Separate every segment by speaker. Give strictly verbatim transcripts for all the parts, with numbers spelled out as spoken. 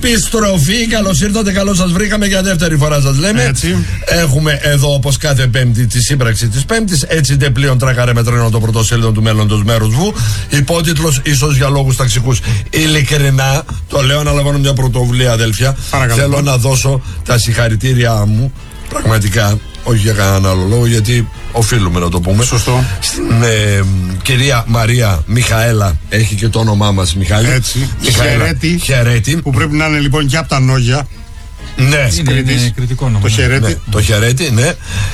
Speaker 1: Επιστροφή, καλώς ήρθατε, καλώς σας βρήκαμε για δεύτερη φορά, σας λέμε.
Speaker 2: Έτσι.
Speaker 1: Έχουμε εδώ όπως κάθε Πέμπτη τη σύμπραξη της Πέμπτης. Έτσι τε πλέον τράκαρε με τρένο το πρωτοσέλιδο του μέλλοντος μέρους Βου. Υπότιτλος ίσως για λόγους ταξικούς. Ειλικρινά το λέω, αναλαμβάνω μια πρωτοβουλία, αδέλφια.
Speaker 2: Παρακαλώ.
Speaker 1: Θέλω να δώσω τα συγχαρητήριά μου, πραγματικά, όχι για κανέναν άλλο λόγο, γιατί οφείλουμε να το πούμε.
Speaker 2: Σωστό.
Speaker 1: Στην ε, κυρία Μαρία Μιχαέλα, έχει και το όνομά μας Μιχάλη.
Speaker 2: Έτσι.
Speaker 1: Μιχαέλα
Speaker 2: Χαιρέτη.
Speaker 1: Χαιρέτη.
Speaker 2: Που πρέπει να είναι λοιπόν και από τα Νόγια.
Speaker 1: Ναι,
Speaker 3: Είναι, είναι κριτικό όνομα.
Speaker 2: Το Χαιρέτη.
Speaker 1: ναι, το Χαιρέτη, ναι.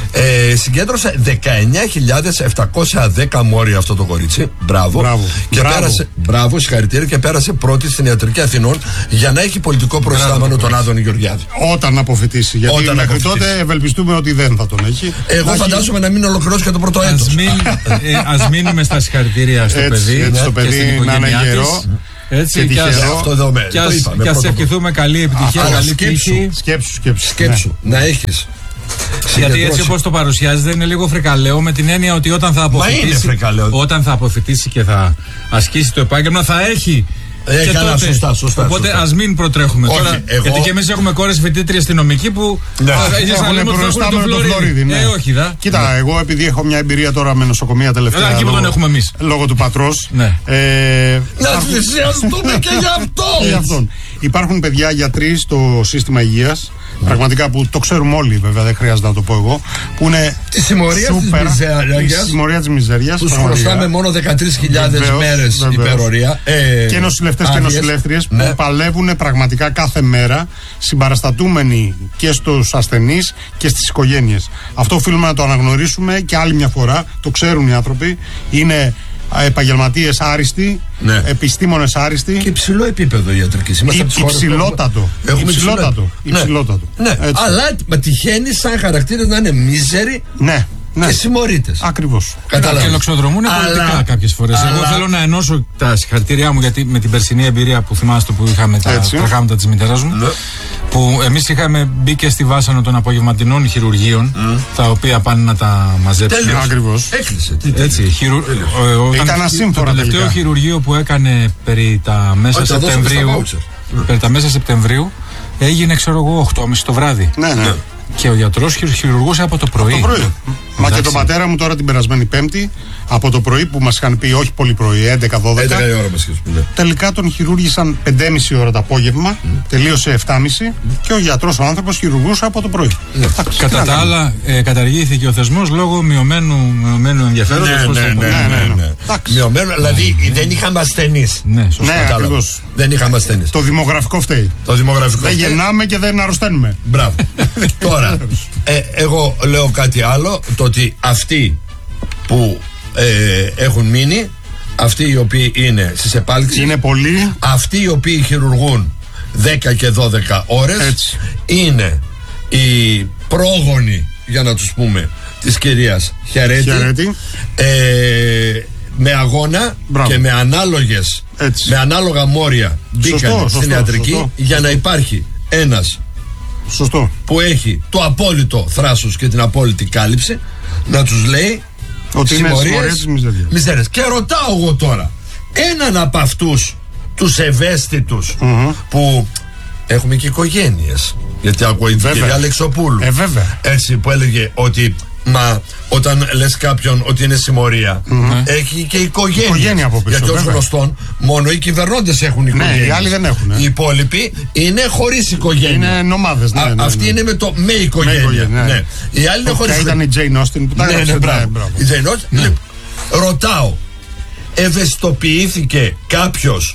Speaker 1: Ε, συγκέντρωσε δεκαεννιά χιλιάδες επτακόσια δέκα μόρια αυτό το κορίτσι. Μπράβο.
Speaker 2: Μπράβο.
Speaker 1: Και
Speaker 2: Μπράβο.
Speaker 1: πέρασε, μπράβο, συγχαρητήρια, και πέρασε πρώτη στην Ιατρική Αθηνών για να έχει πολιτικό προϊστάμενο τον Άδωνη Γεωργιάδη.
Speaker 2: Όταν αποφυτίσει. Γιατί
Speaker 1: Όταν
Speaker 2: μέχρι
Speaker 1: αποφυτίσει.
Speaker 2: τότε ευελπιστούμε ότι δεν θα τον έχει.
Speaker 1: Εγώ
Speaker 2: Να
Speaker 1: φαντάζομαι να μην ολοκληρώσει και το πρώτο έτος.
Speaker 3: Ας, μην, ε, ας μείνουμε στα συγχαρητήρια στο
Speaker 2: Έτσι,
Speaker 3: παιδί.
Speaker 2: έτσι, στο
Speaker 3: και
Speaker 2: παιδί
Speaker 3: στην
Speaker 2: να είναι
Speaker 3: οικογένειά της.
Speaker 2: γερό.
Speaker 3: Έτσι,
Speaker 2: και
Speaker 3: και ας,
Speaker 2: τυχερό.
Speaker 1: Αυτό εδώ με,
Speaker 3: και
Speaker 1: το
Speaker 3: ας,
Speaker 1: είπαμε,
Speaker 3: και ας
Speaker 1: πρώτο.
Speaker 3: ευχηθούμε καλή επιτυχία,
Speaker 1: Αλλά
Speaker 3: καλή
Speaker 1: σκέψου,
Speaker 3: τύχη.
Speaker 2: Σκέψου, σκέψου.
Speaker 1: Σκέψου, να έχεις.
Speaker 3: Γιατί έτσι όπως το παρουσιάζεται είναι λίγο φρικαλαίο, με την έννοια ότι όταν θα
Speaker 1: είναι
Speaker 3: αποφυτίσει,
Speaker 1: φρικαλαίο.
Speaker 3: όταν θα αποφυτίσει και θα ασκήσει το επάγγελμα θα έχει.
Speaker 1: Ε,
Speaker 3: και
Speaker 1: καλά,
Speaker 3: τότε.
Speaker 1: σωστά, σωστά,
Speaker 3: Οπότε
Speaker 1: σωστά.
Speaker 3: ας μην προτρέχουμε
Speaker 1: Όχι,
Speaker 3: τώρα.
Speaker 1: εγώ-
Speaker 3: Γιατί και εμείς έχουμε κόρες φοιτήτριες στην νομική που.
Speaker 1: Ναι.
Speaker 3: θα- ίσως να
Speaker 2: Έχουν
Speaker 3: λέμε ότι θα έχουν
Speaker 2: προϊστάμενο
Speaker 3: το
Speaker 2: το Φλωρίδι, ναι.
Speaker 3: Ε, όχι, δα.
Speaker 2: Κοίτα, εγώ επειδή έχω μια εμπειρία τώρα με νοσοκομεία τελευταία.
Speaker 3: Εκεί που
Speaker 2: λόγω-
Speaker 3: τον έχουμε εμείς.
Speaker 2: Λόγω του πατρός.
Speaker 3: Ναι.
Speaker 2: Ε,
Speaker 1: Να
Speaker 2: υπάρχουν-
Speaker 1: θυσιαστούμε και γι' αυτό!
Speaker 2: και γι' αυτόν. Υπάρχουν παιδιά γιατροί στο σύστημα υγείας. Πραγματικά που το ξέρουμε όλοι, βέβαια, δεν χρειάζεται να το πω εγώ. Που είναι
Speaker 1: Τη συμμορία της
Speaker 2: σούπερ.
Speaker 1: μιζέριας.
Speaker 2: Τη συμμορία της μιζέριας.
Speaker 1: Τους
Speaker 2: πραγματικά.
Speaker 1: χρωστάμε μόνο δεκατρείς χιλιάδες
Speaker 2: Βεβαίως,
Speaker 1: μέρες
Speaker 2: βεβαίως.
Speaker 1: υπερορία. Ε,
Speaker 2: Και νοσηλευτές και
Speaker 1: άδειες.
Speaker 2: νοσηλεύτριες
Speaker 1: Ναι.
Speaker 2: που παλεύουν πραγματικά κάθε μέρα, συμπαραστατούμενοι και στους ασθενείς και στις οικογένειες. Αυτό οφείλουμε να το αναγνωρίσουμε και άλλη μια φορά. Το ξέρουν οι άνθρωποι. Είναι επαγγελματίες άριστοι,
Speaker 1: Ναι.
Speaker 2: επιστήμονες άριστοι.
Speaker 1: Και υψηλό επίπεδο ιατρικής. Είμαστε
Speaker 2: Υ-
Speaker 1: από τις χώρες που
Speaker 2: υψηλότατο.
Speaker 1: έχουμε
Speaker 2: Υψηλότατο.
Speaker 1: υψηλό.
Speaker 2: Υψηλότατο.
Speaker 1: Ναι, ναι.
Speaker 2: Έτσι.
Speaker 1: Αλλά μα τυχαίνει σαν χαρακτήρες να είναι μίζεροι
Speaker 2: Ναι, ναι.
Speaker 1: και συμμορίτες.
Speaker 2: Ακριβώς.
Speaker 1: Κατάλαβες.
Speaker 3: Και λοξοδρομούν
Speaker 1: Αλλά-
Speaker 3: πολιτικά κάποιες φορές. Εγώ
Speaker 1: αλλά-
Speaker 3: θέλω να ενώσω τα συγχαρητήριά μου, γιατί με την περσινή εμπειρία που θυμάστε που είχαμε τα
Speaker 2: Έτσι.
Speaker 3: τρεχάματα της μητέρας μου.
Speaker 1: Ναι.
Speaker 3: Που εμείς είχαμε μπει και στη βάσανο των απογευματινών χειρουργείων, τα οποία πάνε να τα μαζέψουν.
Speaker 1: Τέλειος.
Speaker 2: Ακριβώς.
Speaker 1: Έκλεισε. Τι
Speaker 3: Έτσι, χειρου... ε, όταν-
Speaker 2: Ήταν ασύμφορα
Speaker 3: το τελευταίο
Speaker 2: τελικά.
Speaker 3: χειρουργείο που έκανε περί τα μέσα
Speaker 1: Όχι, τα δώσαμε
Speaker 3: Σεπτεμβρίου.
Speaker 1: στα voucher.
Speaker 3: Περί τα μέσα Σεπτεμβρίου έγινε, ξέρω εγώ, οκτώ και μισή το βράδυ.
Speaker 2: Ναι, ναι.
Speaker 3: Και ο γιατρός χειρου- χειρουργούσε από το πρωί.
Speaker 2: Το πρωί. Μα και
Speaker 3: Εντάξει.
Speaker 2: τον πατέρα μου τώρα την περασμένη Πέμπτη, από το πρωί που μας είχαν πει, όχι πολύ πρωί, έντεκα δώδεκα.
Speaker 1: έντεκα η ώρα μας ναι.
Speaker 2: Τελικά τον χειρούργησαν πέντε και μισή ώρα το απόγευμα, τελείωσε επτά και μισή και ο γιατρός ο άνθρωπος χειρουργούσε από το πρωί. Εντάξει, τι
Speaker 3: Κατά
Speaker 2: να
Speaker 3: τα
Speaker 2: κάνουμε.
Speaker 3: άλλα, ε, καταργήθηκε ο θεσμός λόγω μειωμένου, μειωμένου ενδιαφέροντος.
Speaker 1: Ναι,
Speaker 3: προς
Speaker 1: ναι,
Speaker 3: τα
Speaker 1: ναι,
Speaker 3: υπόλοιπα.
Speaker 1: ναι,
Speaker 2: ναι, ναι.
Speaker 1: ναι.
Speaker 2: Εντάξει.
Speaker 1: Μειωμένο, δηλαδή δεν είχαμε ασθενείς.
Speaker 3: Ναι, σωστά.
Speaker 2: Ναι,
Speaker 1: Κατάλαβα.
Speaker 2: ακριβώς.
Speaker 1: Δεν είχαμε ασθενείς.
Speaker 2: Το δημογραφικό φταίει.
Speaker 1: Το δημογραφικό.
Speaker 2: Δεν γεννάμε και δεν αρρωσταίνουμε.
Speaker 1: Μπράβο. Τώρα, ε, εγώ λέω κάτι άλλο. Το ότι αυτοί που ε, έχουν μείνει, αυτοί οι οποίοι είναι στις επάλξεις,
Speaker 2: Είναι πολύ.
Speaker 1: αυτοί οι οποίοι χειρουργούν δέκα και δώδεκα ώρες,
Speaker 2: Έτσι.
Speaker 1: είναι οι πρόγονοι, για να τους πούμε, της κυρίας Χαιρέτη,
Speaker 2: Χαιρέτη.
Speaker 1: ε, με αγώνα
Speaker 2: Μπράβο.
Speaker 1: και με ανάλογες,
Speaker 2: Έτσι.
Speaker 1: με ανάλογα μόρια μπήκαν
Speaker 2: Σωστό,
Speaker 1: στην
Speaker 2: σωστό,
Speaker 1: ιατρική
Speaker 2: σωστό.
Speaker 1: για να υπάρχει ένας
Speaker 2: Σωστό.
Speaker 1: που έχει το απόλυτο θράσος και την απόλυτη κάλυψη να τους λέει
Speaker 2: Ότι είναι
Speaker 1: συμμορίες,
Speaker 2: συμμορία της μιζέριας.
Speaker 1: μιζέριας. Και ρωτάω εγώ τώρα έναν από αυτούς τους ευαίσθητους
Speaker 2: Μμμ.
Speaker 1: που έχουμε και οικογένειες, γιατί ακούω η
Speaker 2: Βέβαια.
Speaker 1: κυρία Αλεξοπούλου,
Speaker 2: Ε, βέβαια.
Speaker 1: έτσι, που έλεγε ότι μα όταν λες κάποιον ότι είναι συμμορία, έχει και οικογένεια.
Speaker 2: Οικογένεια από πίσω,
Speaker 1: Γιατί ως
Speaker 2: βέβαια.
Speaker 1: γνωστόν μόνο οι κυβερνώντες έχουν οικογένειες.
Speaker 2: οι άλλοι δεν έχουν, ε.
Speaker 1: Οι υπόλοιποι είναι χωρίς οικογένεια.
Speaker 2: Είναι νομάδες. Ναι,
Speaker 1: Α,
Speaker 2: ναι, ναι.
Speaker 1: Αυτή είναι με το με οικογένεια.
Speaker 2: Με οικογένεια, ναι.
Speaker 1: Ναι. Οι άλλοι είναι χωρίς
Speaker 2: Ποια ήταν η Jane Austen που τα
Speaker 1: ναι,
Speaker 2: έγραψε.
Speaker 1: ναι, μπράβο.
Speaker 2: Ναι, μπράβο.
Speaker 1: Η Jane Austen, λοιπόν, ρωτάω, ευαισθητοποιήθηκε κάποιος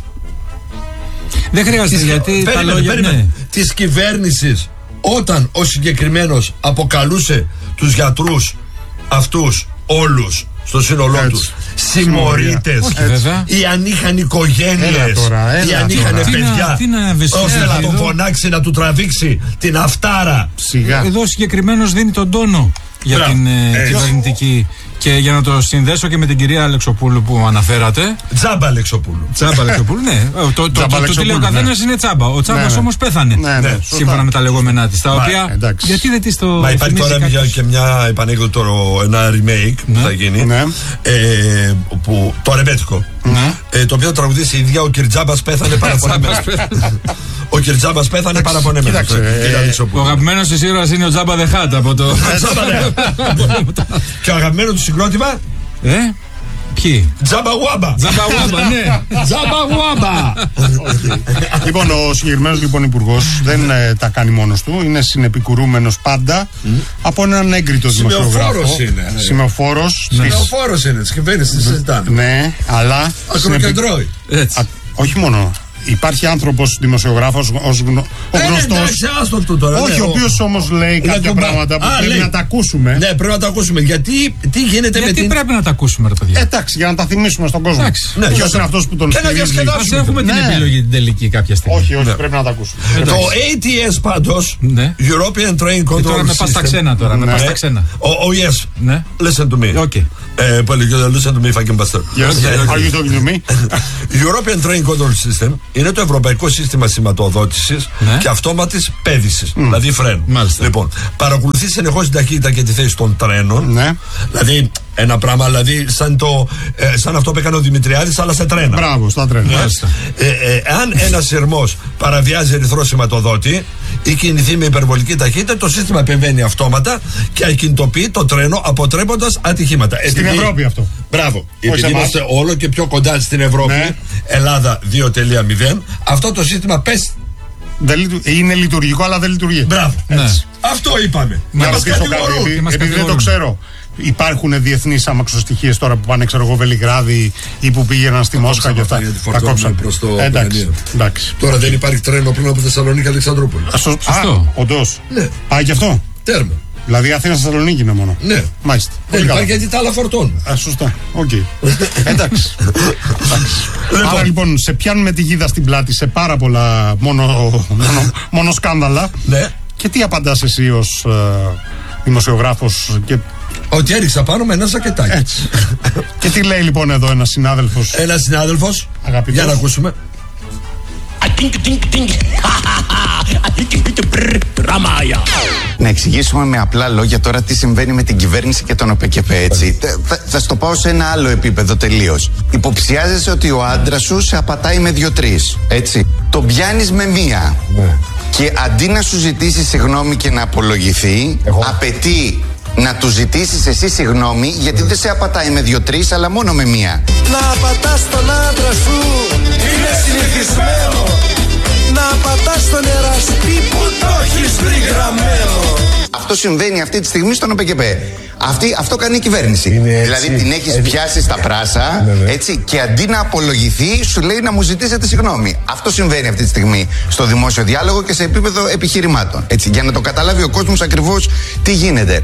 Speaker 3: Δεν χρειάζεται γιατί τα
Speaker 1: περίμενε,
Speaker 3: λόγια.
Speaker 1: περίμενε,
Speaker 3: Ναι.
Speaker 1: της κυβέρνησης όταν ο συγκεκριμένος αποκαλούσε τους γιατρούς αυτούς όλους στο σύνολό
Speaker 2: Έτσι.
Speaker 1: τους συμμορίτες,
Speaker 3: Όχι, βέβαια.
Speaker 1: ή αν είχαν
Speaker 2: Έλα
Speaker 1: οικογένειες,
Speaker 2: τώρα,
Speaker 1: ή
Speaker 2: έλα
Speaker 1: αν είχαν
Speaker 2: τώρα.
Speaker 3: Τι να-
Speaker 1: παιδιά,
Speaker 3: τι να ευαισθητοποιήσει
Speaker 1: ώστε να τον
Speaker 3: εδώ.
Speaker 1: φωνάξει, να του τραβήξει την αυτάρα.
Speaker 2: Σιγά.
Speaker 3: Εδώ συγκεκριμένος δίνει τον τόνο για
Speaker 1: Μπράβο.
Speaker 3: την ε,
Speaker 1: Έτσι.
Speaker 3: κυβερνητική. Και για να το συνδέσω και με την κυρία Αλεξοπούλου που αναφέρατε.
Speaker 1: Τζάμπα Αλεξοπούλου.
Speaker 3: Τσάμπα Αλεξοπούλου, ναι. Ε, Το, το,
Speaker 2: Τζάμπα
Speaker 3: το, το, τι λέει ο
Speaker 2: Αλεξοπούλου,
Speaker 3: καθένα
Speaker 2: ναι.
Speaker 3: είναι τσάμπα. Ο τσάμπα
Speaker 2: Ναι, ναι.
Speaker 3: όμως πέθανε.
Speaker 2: Ναι, ναι, σωστά.
Speaker 3: Σύμφωνα με τα λεγόμενά τη. Τα
Speaker 1: Μα,
Speaker 3: οποία.
Speaker 2: εντάξει.
Speaker 3: Γιατί δεν τη το.
Speaker 1: Μα υπάρχει
Speaker 3: θυμίζει
Speaker 1: τώρα
Speaker 3: κάποιος?
Speaker 1: μια, και μια επανέκδοτο, ένα remake που
Speaker 3: Ναι.
Speaker 1: θα γίνει.
Speaker 2: Ναι.
Speaker 1: Ε, που, το ρεμπέτικο.
Speaker 3: Ναι.
Speaker 1: Ε, το οποίο τραγουδίσει η ίδια ο Κυρτζάμπας πέθανε πάρα πολύ.
Speaker 3: Τσάμπας
Speaker 1: μετά.
Speaker 3: πέθανε.
Speaker 1: Ο Ο Κυρτζάμπας πέθανε παραπονεμένος.
Speaker 3: Ο αγαπημένος της ήρωας είναι ο Τζάμπα Δε Χάτ από το.
Speaker 1: Και ο αγαπημένος του συγκρότημα.
Speaker 3: Ε, ποιοι?
Speaker 1: Τζάμπα Γουάμπα.
Speaker 3: Τζάμπα Γουάμπα, ναι. Τζάμπα Γουάμπα.
Speaker 2: Λοιπόν, ο συγκεκριμένος λοιπόν υπουργός δεν ε, τα κάνει μόνος του. Είναι συνεπικουρούμενος πάντα mm. από έναν έγκριτο δημοσιογράφο.
Speaker 1: Σημεοφόρος είναι.
Speaker 2: Σημεοφόρος.
Speaker 1: Ναι. Σημεοφόρος είναι, της κυβέρνησης, τη συζητάμε.
Speaker 2: Ναι, αλλά.
Speaker 1: Ακροκεντρώει.
Speaker 3: Έτσι.
Speaker 2: Α, όχι μόνο. Υπάρχει άνθρωπος δημοσιογράφος ως γνω... ο γνωστός. Όχι, ο οποίος όμως λέει κάποια πράγματα που πρέπει να τα ακούσουμε.
Speaker 1: Ναι, πρέπει να τα ακούσουμε. Γιατί τι γίνεται
Speaker 3: με την.
Speaker 1: Γιατί
Speaker 3: πρέπει να τα ακούσουμε, ρε παιδιά.
Speaker 2: Εντάξει, για να τα θυμίσουμε στον κόσμο. Ποιος είναι αυτός που τον στηρίζει.
Speaker 3: Ας έχουμε την επιλογή την τελική κάποια στιγμή.
Speaker 2: Όχι, όχι, πρέπει να τα ακούσουμε.
Speaker 1: Το έι τι ες πάντως, European Train Control System.
Speaker 3: Τώρα με πας στα ξένα τώρα. Με πας στα ξένα.
Speaker 1: Oh yes. Listen to me.
Speaker 3: Okay.
Speaker 1: Listen to me, fucking bastard.
Speaker 2: Are you talking to me?
Speaker 1: European Train Control System είναι το ευρωπαϊκό σύστημα σηματοδότησης ναι. και αυτόματης πέδησης, mm. δηλαδή φρένου.
Speaker 3: Μάλιστα.
Speaker 1: Λοιπόν, παρακολουθεί συνεχώς την ταχύτητα και τη θέση των τρένων.
Speaker 2: Ναι. Δηλαδή,
Speaker 1: ένα πράγμα δηλαδή σαν, το, ε, σαν αυτό που έκανε ο Δημητριάδης, αλλά σε τρένα.
Speaker 2: Μπράβο, στα τρένα.
Speaker 1: Ναι. Ε, ε, αν ένας σειρμός παραβιάζει ερυθρό σηματοδότη ή κινηθεί με υπερβολική ταχύτητα, το σύστημα επεμβαίνει αυτόματα και ακινητοποιεί το τρένο, αποτρέποντας ατυχήματα.
Speaker 2: Στην Επειδή... Ευρώπη αυτό.
Speaker 1: Μπράβο. Επειδή είμαστε όλο και πιο κοντά στην Ευρώπη, ναι. Ελλάδα δύο κόμμα μηδέν, αυτό το σύστημα πες.
Speaker 2: Είναι λειτουργικό, αλλά δεν λειτουργεί.
Speaker 1: Μπράβο. Ναι. Αυτό είπαμε.
Speaker 2: Να ρωτήσω κάτι, επειδή, επειδή δεν το ξέρω. Υπάρχουν διεθνείς αμαξοστοιχίες τώρα που πάνε, ξέρω εγώ, Βελιγράδι ή που πήγαιναν στη Μόσχα και αυτά.
Speaker 1: Τα κόψαν προς το
Speaker 2: εντάξει, εντάξει.
Speaker 1: Τώρα δεν υπάρχει τρένο πριν από Θεσσαλονίκη Αλεξανδρούπολη.
Speaker 2: Σωστό. Όντως.
Speaker 1: Ναι.
Speaker 2: Πάει και αυτό.
Speaker 1: Τέρμα.
Speaker 2: Δηλαδή Αθήνα Θεσσαλονίκη είναι μόνο.
Speaker 1: Ναι.
Speaker 2: Μάλιστα.
Speaker 1: Δεν υπάρχει γιατί τα άλλα φορτώνουν.
Speaker 2: Α, σωστά. Οκ. Okay. Εντάξει. Λοιπόν. Άρα λοιπόν σε πιάνουμε τη γίδα στην πλάτη σε πάρα πολλά μόνο, μόνο, μόνο σκάνδαλα.
Speaker 1: Ναι.
Speaker 2: Και τι απαντάς εσύ ως uh, δημοσιογράφος και...
Speaker 1: Ότι έριξα πάνω με ένα σακετάκι.
Speaker 2: Έτσι. Και τι λέει λοιπόν εδώ ένας συνάδελφος.
Speaker 1: Ένας συνάδελφος.
Speaker 2: Αγαπητός.
Speaker 1: Για να ακούσουμε.
Speaker 4: Να εξηγήσουμε με απλά λόγια τώρα τι συμβαίνει με την κυβέρνηση και τον ΟΠΕΚΕΠΕ, έτσι. Θα, θα στο πάω σε ένα άλλο επίπεδο τελείως. Υποψιάζεσαι ότι ο άντρας σου σε απατάει με δύο-τρεις, έτσι. Τον πιάνεις με μία. Ναι. Και αντί να σου ζητήσει συγγνώμη και να απολογηθεί, Εγώ. απαιτεί να του ζητήσεις εσύ συγγνώμη, γιατί δεν σε απατάει με δύο-τρεις, αλλά μόνο με μία.
Speaker 5: Να απατάς τον άντρα σου είναι συνηθισμένο. Να απατάς τον εραστή που το έχεις βρει γραμμένο.
Speaker 4: Αυτό συμβαίνει αυτή τη στιγμή στον ΟΠΕΚΕΠΕ. Αυτή, αυτό κάνει η κυβέρνηση. Δηλαδή την έχεις έτσι πιάσει στα πράσα, ναι, ναι. έτσι, και αντί να απολογηθεί, σου λέει να μου ζητήσετε συγγνώμη. Αυτό συμβαίνει αυτή τη στιγμή στο δημόσιο διάλογο και σε επίπεδο επιχειρημάτων. Έτσι, για να το καταλάβει ο κόσμος ακριβώς τι γίνεται.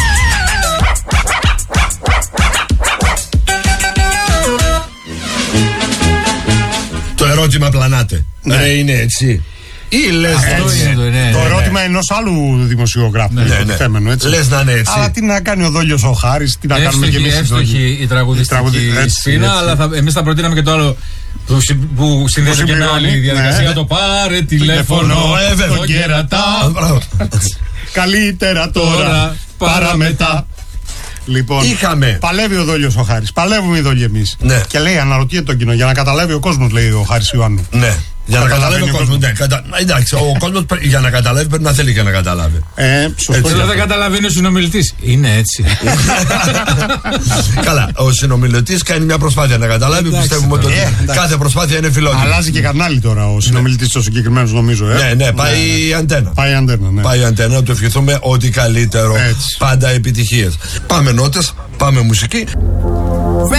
Speaker 1: Το ερώτημα πλανάται. Ναι, ναι είναι έτσι. Ή λες
Speaker 2: αυτό είναι το, ναι, το ναι, ερώτημα ναι. ενός άλλου δημοσιογράφου. Ναι, ναι, θέμενο, έτσι.
Speaker 1: Λες να είναι έτσι.
Speaker 2: Αλλά τι να κάνει ο Δόλιος ο Χάρης, τι να
Speaker 3: εύστοχη,
Speaker 2: κάνουμε κι εμείς.
Speaker 3: Εύστοχη η τραγουδιστική σφήνα, αλλά θα, εμείς θα προτείναμε και το άλλο που, που συνδέεται και με άλλη διαδικασία. Ναι. Το πάρε τηλέφωνο,
Speaker 2: το κέρατα. Καλύτερα τώρα παρά μετά. Λοιπόν,
Speaker 1: είχαμε.
Speaker 2: Παλεύει ο Δόλιος ο Χάρης. Παλεύουμε οι Δόλοι εμείς.
Speaker 1: Ναι.
Speaker 2: Και λέει, αναρωτιέται το κοινό, για να καταλάβει ο κόσμος, λέει ο Χάρης Ιωάννου.
Speaker 1: Ναι. Για να καταλάβει ο κόσμος. Ναι, κατα... Εντάξει, ο κόσμος για να καταλάβει πρέπει να θέλει και να καταλάβει.
Speaker 2: Ε, σωστό.
Speaker 3: Έτσι δεν καταλαβαίνει ο συνομιλητής. Είναι έτσι.
Speaker 1: Καλά, ο συνομιλητής κάνει μια προσπάθεια να καταλάβει. Εντάξει, πιστεύουμε ότι ε, κάθε προσπάθεια είναι φιλότιμη.
Speaker 2: Αλλάζει και κανάλι τώρα ο συνομιλητής ο συγκεκριμένος, νομίζω. Ε.
Speaker 1: Ναι, ναι, πάει ναι, η αντένα.
Speaker 2: Πάει η αντένα, ναι.
Speaker 1: Πάει η αντένα, να του ευχηθούμε ό,τι καλύτερο. Έτσι. Πάντα επιτυχίες. Πάμε νότες, πάμε μουσική.